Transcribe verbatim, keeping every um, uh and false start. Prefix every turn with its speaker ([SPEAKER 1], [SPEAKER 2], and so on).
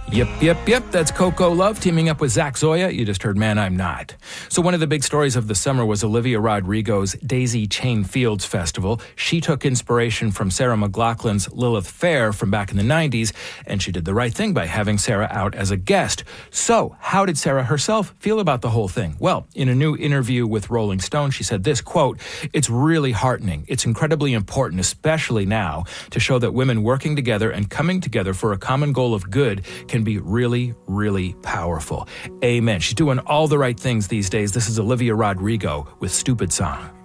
[SPEAKER 1] Yep, yep, yep. That's Coco Love teaming up with Zach Zoya. You just heard Man, I'm Not. So one of the big stories of the summer was Olivia Rodrigo's Daisy Chain Fields Festival. She took inspiration from Sarah McLachlan's Lilith Fair from back in the nineties, and she did the right thing by having Sarah out as a guest. So how did Sarah herself feel about the whole thing? Well, in a new interview with Rolling Stone, she said this, quote, "It's really heartening. It's incredibly important, especially now, to show that women working together and coming together for a common goal of good can be really, really powerful." Amen. She's doing all the right things these days. This is Olivia Rodrigo with Stupid Song.